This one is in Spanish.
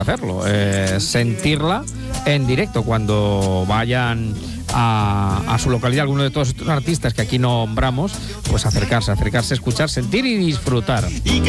hacerlo, sentirla en directo cuando vayan a su localidad, alguno de todos estos artistas que aquí nombramos, pues acercarse, escuchar, sentir y disfrutar.